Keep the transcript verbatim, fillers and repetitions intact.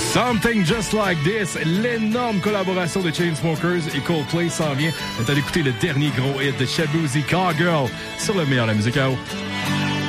Something Just Like This, l'énorme collaboration de Chainsmokers et Coldplay s'en vient. On est allé écouter le dernier gros hit de Shaboozey, Cowgirl, sur le meilleur de la musique à eau.